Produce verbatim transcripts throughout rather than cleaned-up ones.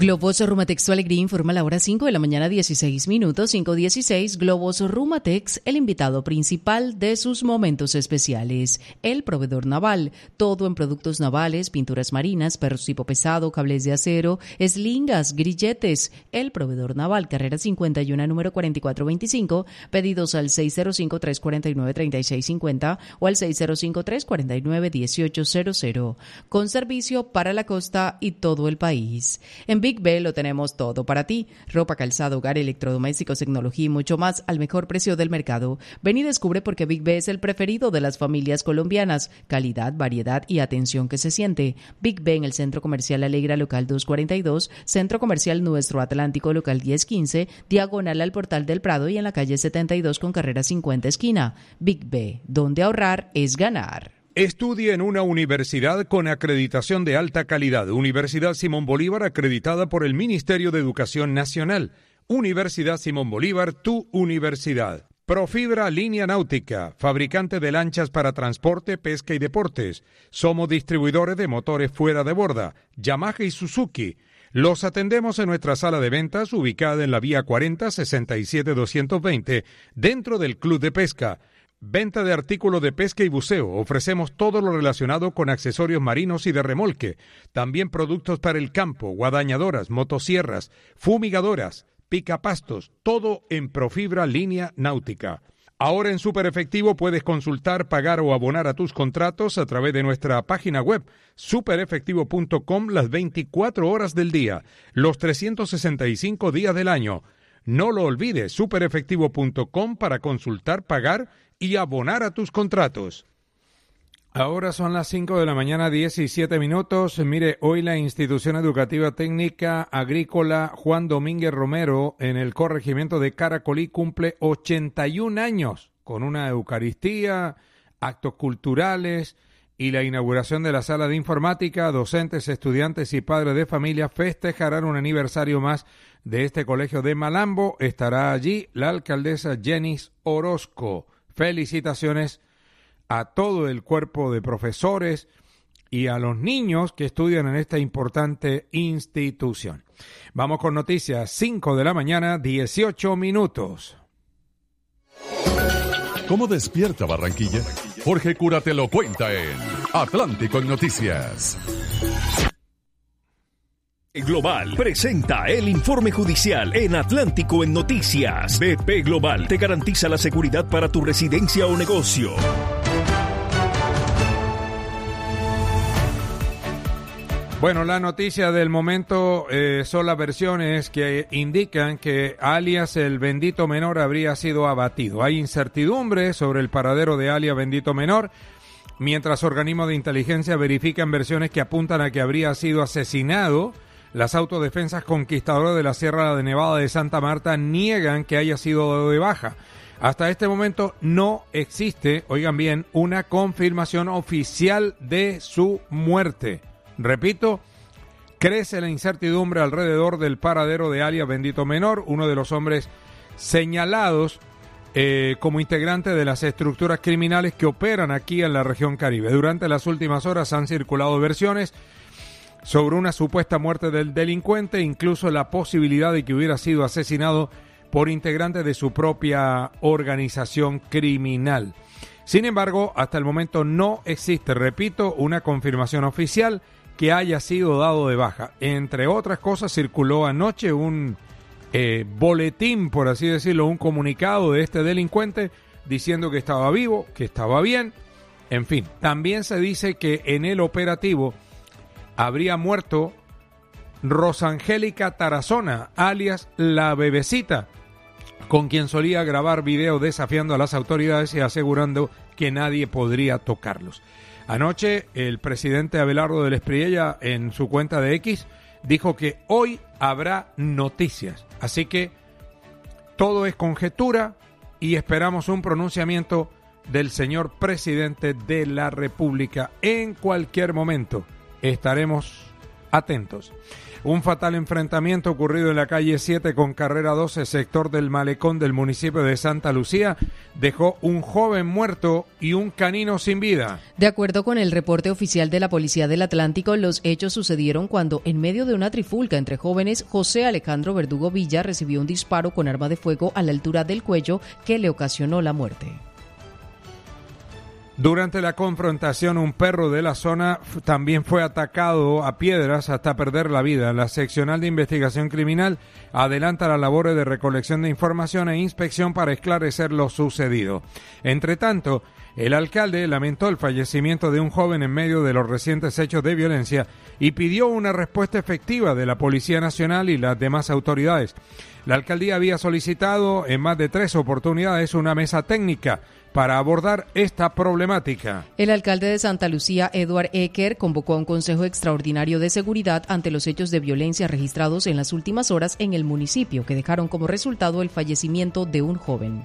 Globos Rumatex, tu alegría, informa la hora cinco de la mañana, dieciséis minutos, cinco dieciséis. Globos Rumatex, el invitado principal de sus momentos especiales. El proveedor naval, todo en productos navales, pinturas marinas, perros tipo pesado, cables de acero, eslingas, grilletes. El proveedor naval, carrera cincuenta y uno, número cuarenta y cuatro veinticinco. Pedidos al seis cero cinco, tres cuatro nueve, tres seis cinco cero o al seis cero cinco, tres cuatro nueve, uno ocho cero cero. Con servicio para la costa y todo el país. En Big B lo tenemos todo para ti. Ropa, calzado, hogar, electrodomésticos, tecnología y mucho más al mejor precio del mercado. Ven y descubre por qué Big B es el preferido de las familias colombianas. Calidad, variedad y atención que se siente. Big B en el Centro Comercial Alegra, local doscientos cuarenta y dos, Centro Comercial Nuestro Atlántico, local diez quince, diagonal al Portal del Prado y en la calle setenta y dos con carrera cincuenta esquina. Big B, donde ahorrar es ganar. Estudie en una universidad con acreditación de alta calidad. Universidad Simón Bolívar, acreditada por el Ministerio de Educación Nacional. Universidad Simón Bolívar, tu universidad. Profibra Línea Náutica, fabricante de lanchas para transporte, pesca y deportes. Somos distribuidores de motores fuera de borda, Yamaha y Suzuki. Los atendemos en nuestra sala de ventas, ubicada en la vía cuarenta, sesenta y siete doscientos veinte, dentro del Club de Pesca. Venta de artículos de pesca y buceo. Ofrecemos todo lo relacionado con accesorios marinos y de remolque. También productos para el campo, guadañadoras, motosierras, fumigadoras, picapastos, todo en Profibra Línea Náutica. Ahora en Super Efectivo puedes consultar, pagar o abonar a tus contratos a través de nuestra página web super efectivo punto com las veinticuatro horas del día, los trescientos sesenta y cinco días del año. No lo olvides, super efectivo punto com para consultar, pagar y abonar a tus contratos. Ahora son las cinco de la mañana, diecisiete minutos. Mire, hoy la Institución Educativa Técnica Agrícola Juan Domínguez Romero en el corregimiento de Caracolí cumple ochenta y un años con una Eucaristía, actos culturales y la inauguración de la sala de informática. Docentes, estudiantes y padres de familia festejarán un aniversario más de este colegio de Malambo. Estará allí la alcaldesa Jenis Orozco. Felicitaciones a todo el cuerpo de profesores y a los niños que estudian en esta importante institución. Vamos con noticias, cinco de la mañana, dieciocho minutos. ¿Cómo despierta Barranquilla? Jorge Cura te lo cuenta en Atlántico en Noticias. Global presenta el informe judicial en Atlántico en Noticias. B P Global te garantiza la seguridad para tu residencia o negocio. Bueno, la noticia del momento eh, son las versiones que indican que alias el Bendito Menor habría sido abatido. Hay incertidumbre sobre el paradero de alias Bendito Menor, mientras organismos de inteligencia verifican versiones que apuntan a que habría sido asesinado. Las autodefensas conquistadoras de la Sierra de Nevada de Santa Marta niegan que haya sido dado de baja. Hasta este momento no existe, oigan bien, una confirmación oficial de su muerte. Repito, crece la incertidumbre alrededor del paradero de alias Bendito Menor, uno de los hombres señalados eh, como integrante de las estructuras criminales que operan aquí en la región Caribe. Durante las últimas horas han circulado versiones sobre una supuesta muerte del delincuente, incluso la posibilidad de que hubiera sido asesinado por integrantes de su propia organización criminal. Sin embargo, hasta el momento no existe, repito, una confirmación oficial que haya sido dado de baja. Entre otras cosas, circuló anoche un eh, boletín, por así decirlo, un comunicado de este delincuente diciendo que estaba vivo, que estaba bien, en fin. También se dice que en el operativo habría muerto Rosangélica Tarazona, alias La Bebecita, con quien solía grabar videos desafiando a las autoridades y asegurando que nadie podría tocarlos. Anoche, el presidente Abelardo del Espriella, en su cuenta de X, dijo que hoy habrá noticias. Así que todo es conjetura y esperamos un pronunciamiento del señor presidente de la República en cualquier momento. Estaremos atentos. Un fatal enfrentamiento ocurrido en la calle siete con carrera doce, sector del Malecón del municipio de Santa Lucía, dejó un joven muerto y un canino sin vida. De acuerdo con el reporte oficial de la Policía del Atlántico, los hechos sucedieron cuando, en medio de una trifulca entre jóvenes, José Alejandro Verdugo Villa recibió un disparo con arma de fuego a la altura del cuello que le ocasionó la muerte. Durante la confrontación, un perro de la zona también fue atacado a piedras hasta perder la vida. La seccional de investigación criminal adelanta las labores de recolección de información e inspección para esclarecer lo sucedido. Entre tanto, el alcalde lamentó el fallecimiento de un joven en medio de los recientes hechos de violencia y pidió una respuesta efectiva de la Policía Nacional y las demás autoridades. La alcaldía había solicitado en más de tres oportunidades una mesa técnica para abordar esta problemática. El alcalde de Santa Lucía, Edward Ecker, convocó a un consejo extraordinario de seguridad ante los hechos de violencia registrados en las últimas horas en el municipio, que dejaron como resultado el fallecimiento de un joven.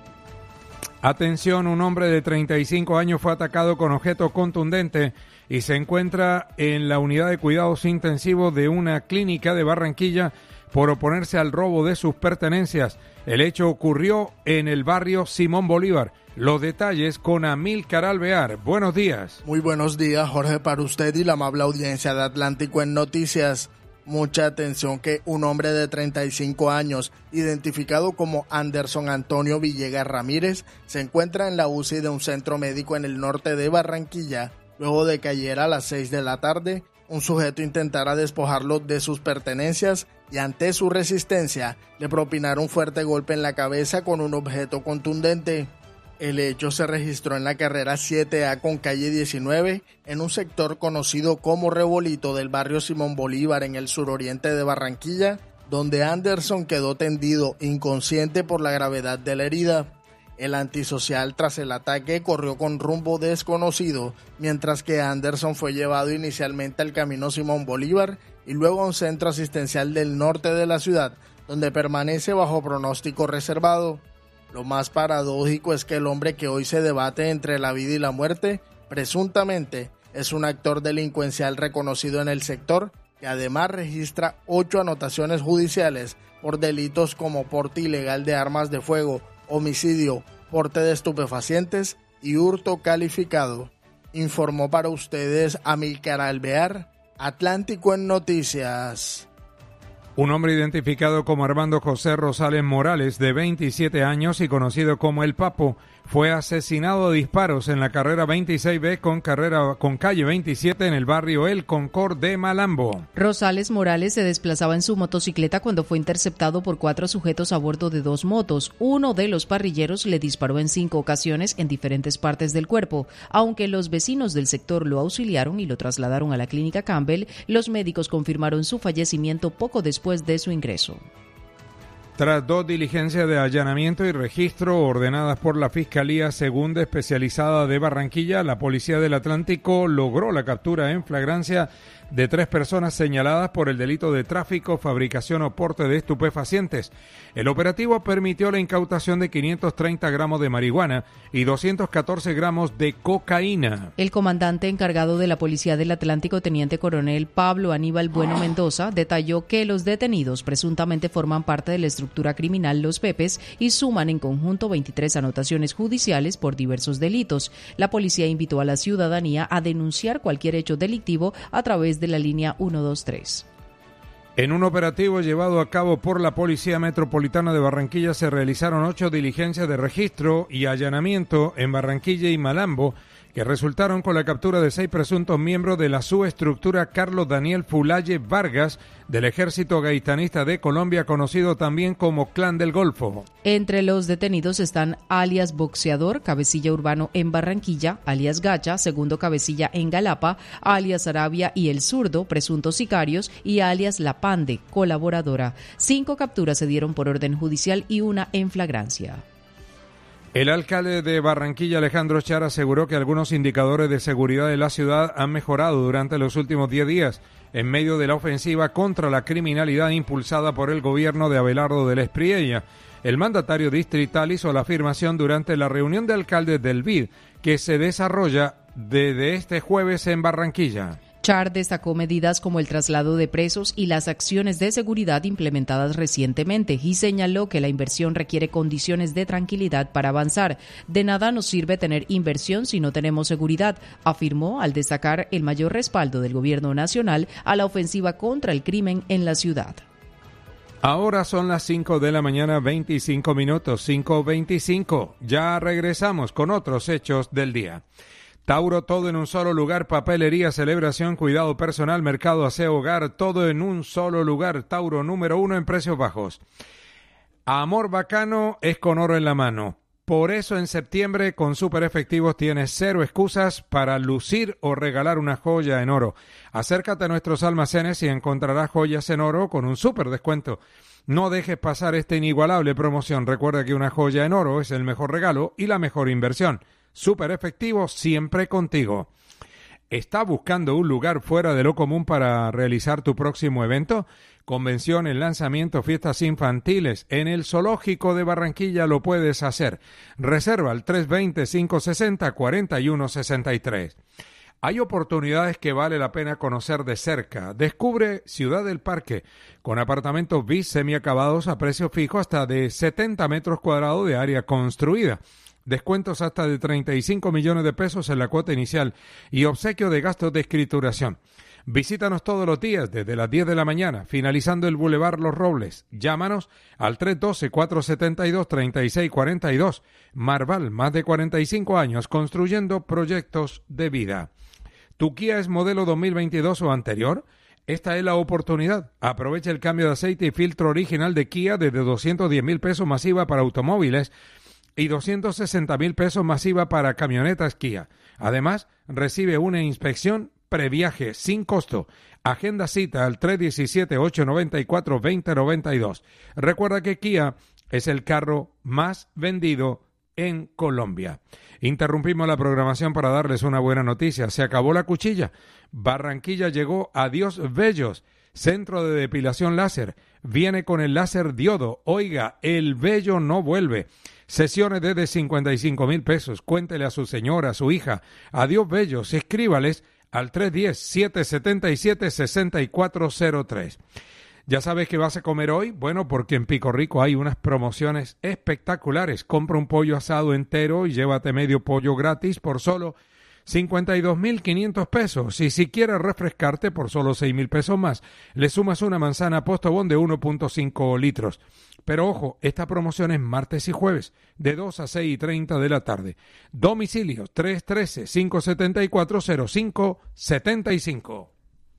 Atención, un hombre de treinta y cinco años fue atacado con objeto contundente y se encuentra en la unidad de cuidados intensivos de una clínica de Barranquilla por oponerse al robo de sus pertenencias. El hecho ocurrió en el barrio Simón Bolívar. Los detalles con Amílcar Alvear. Buenos días. Muy buenos días, Jorge, para usted y la amable audiencia de Atlántico en Noticias. Mucha atención que un hombre de treinta y cinco años, identificado como Anderson Antonio Villegas Ramírez, se encuentra en la U C I de un centro médico en el norte de Barranquilla, luego de que ayer a las seis de la tarde un sujeto intentara despojarlo de sus pertenencias y ante su resistencia le propinara un fuerte golpe en la cabeza con un objeto contundente. El hecho se registró en la carrera siete A con calle diecinueve, en un sector conocido como Rebolito del barrio Simón Bolívar en el suroriente de Barranquilla, donde Anderson quedó tendido inconsciente por la gravedad de la herida. El antisocial tras el ataque corrió con rumbo desconocido, mientras que Anderson fue llevado inicialmente al camino Simón Bolívar y luego a un centro asistencial del norte de la ciudad, donde permanece bajo pronóstico reservado. Lo más paradójico es que el hombre que hoy se debate entre la vida y la muerte, presuntamente, es un actor delincuencial reconocido en el sector, que además registra ocho anotaciones judiciales por delitos como porte ilegal de armas de fuego, homicidio, porte de estupefacientes y hurto calificado. Informó para ustedes Amílcar Alvear, Atlántico en Noticias. Un hombre identificado como Armando José Rosales Morales, de veintisiete años y conocido como El Papo, fue asesinado a disparos en la carrera veintiséis B con carrera con calle veintisiete en el barrio El Concord de Malambo. Rosales Morales se desplazaba en su motocicleta cuando fue interceptado por cuatro sujetos a bordo de dos motos. Uno de los parrilleros le disparó en cinco ocasiones en diferentes partes del cuerpo. Aunque los vecinos del sector lo auxiliaron y lo trasladaron a la clínica Campbell, los médicos confirmaron su fallecimiento poco después de su ingreso. Tras dos diligencias de allanamiento y registro ordenadas por la Fiscalía Segunda Especializada de Barranquilla, la Policía del Atlántico logró la captura en flagrancia de tres personas señaladas por el delito de tráfico, fabricación o porte de estupefacientes. El operativo permitió la incautación de quinientos treinta gramos de marihuana y doscientos catorce gramos de cocaína. El comandante encargado de la Policía del Atlántico, teniente coronel Pablo Aníbal Bueno Mendoza, detalló que los detenidos presuntamente forman parte de la estructura criminal Los Pepes y suman en conjunto veintitrés anotaciones judiciales por diversos delitos. La policía invitó a la ciudadanía a denunciar cualquier hecho delictivo a través de la línea ciento veintitrés. En un operativo llevado a cabo por la Policía Metropolitana de Barranquilla se realizaron ocho diligencias de registro y allanamiento en Barranquilla y Malambo, que resultaron con la captura de seis presuntos miembros de la subestructura Carlos Daniel Fulaye Vargas del Ejército Gaitanista de Colombia, conocido también como Clan del Golfo. Entre los detenidos están alias Boxeador, cabecilla urbano en Barranquilla, alias Gacha, segundo cabecilla en Galapa, alias Arabia y El Zurdo, presuntos sicarios, y alias La Pande, colaboradora. Cinco capturas se dieron por orden judicial y una en flagrancia. El alcalde de Barranquilla, Alejandro Char, aseguró que algunos indicadores de seguridad de la ciudad han mejorado durante los últimos diez días en medio de la ofensiva contra la criminalidad impulsada por el gobierno de Abelardo del Espriella. El mandatario distrital hizo la afirmación durante la reunión de alcaldes del B I D que se desarrolla desde este jueves en Barranquilla. Char destacó medidas como el traslado de presos y las acciones de seguridad implementadas recientemente y señaló que la inversión requiere condiciones de tranquilidad para avanzar. De nada nos sirve tener inversión si no tenemos seguridad, afirmó al destacar el mayor respaldo del gobierno nacional a la ofensiva contra el crimen en la ciudad. Ahora son las cinco de la mañana, veinticinco minutos, cinco veinticinco. Ya regresamos con otros hechos del día. Tauro, todo en un solo lugar, papelería, celebración, cuidado personal, mercado, aseo, hogar, todo en un solo lugar. Tauro, número uno en precios bajos. Amor bacano es con oro en la mano. Por eso en septiembre con Super Efectivos tienes cero excusas para lucir o regalar una joya en oro. Acércate a nuestros almacenes y encontrarás joyas en oro con un super descuento. No dejes pasar esta inigualable promoción. Recuerda que una joya en oro es el mejor regalo y la mejor inversión. Super Efectivo, siempre contigo. ¿Estás buscando un lugar fuera de lo común para realizar tu próximo evento? Convenciones, lanzamientos, fiestas infantiles. En el Zoológico de Barranquilla lo puedes hacer. Reserva al tres dos cero, cinco seis cero, cuatro uno seis tres. Hay oportunidades que vale la pena conocer de cerca. Descubre Ciudad del Parque, con apartamentos bis semiacabados a precio fijo hasta de setenta metros cuadrados de área construida. Descuentos hasta de treinta y cinco millones de pesos en la cuota inicial y obsequio de gastos de escrituración. Visítanos todos los días desde las diez de la mañana, finalizando el Boulevard Los Robles. Llámanos al tres uno dos, cuatro siete dos, tres seis cuatro dos. Marval, más de cuarenta y cinco años construyendo proyectos de vida. ¿Tu Kia es modelo dos mil veintidós o anterior? Esta es la oportunidad. Aprovecha el cambio de aceite y filtro original de Kia desde doscientos diez mil pesos masiva para automóviles y doscientos sesenta mil pesos masiva para camionetas Kia. Además, recibe una inspección previaje sin costo. Agenda cita al tres uno siete, ocho nueve cuatro, dos cero nueve dos. Recuerda que Kia es el carro más vendido en Colombia. Interrumpimos la programación para darles una buena noticia. Se acabó la cuchilla. Barranquilla llegó a Dios Bellos, centro de depilación láser. Viene con el láser diodo. Oiga, el vello no vuelve. Sesiones desde cincuenta y cinco mil pesos. Cuéntele a su señora, a su hija. Adiós Bellos. Escríbales al tres uno cero, siete siete siete, seis cuatro cero tres. ¿Ya sabes qué vas a comer hoy? Bueno, porque en Pico Rico hay unas promociones espectaculares. Compra un pollo asado entero y llévate medio pollo gratis por solo cincuenta y dos mil quinientos pesos. Y si quieres refrescarte por solo seis mil pesos más, le sumas una manzana Postobón de uno punto cinco litros. Pero ojo, esta promoción es martes y jueves, de dos a seis y treinta de la tarde. Domicilio tres uno tres, cinco siete cuatro, cero cinco siete cinco.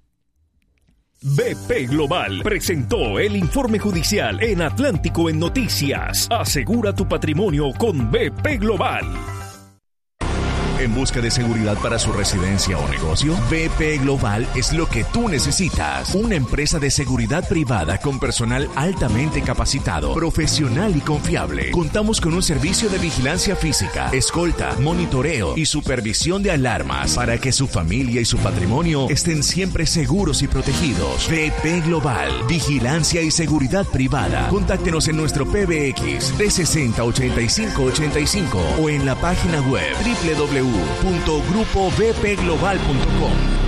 B P Global presentó el informe judicial en Atlántico en Noticias. Asegura tu patrimonio con B P Global. ¿En busca de seguridad para su residencia o negocio? B P Global es lo que tú necesitas. Una empresa de seguridad privada con personal altamente capacitado, profesional y confiable. Contamos con un servicio de vigilancia física, escolta, monitoreo y supervisión de alarmas para que su familia y su patrimonio estén siempre seguros y protegidos. B P Global, vigilancia y seguridad privada. Contáctenos en nuestro P B X trescientos sesenta, ochenta y cinco ochenta y cinco o en la página web doble u doble u doble u punto grupo b p global punto com.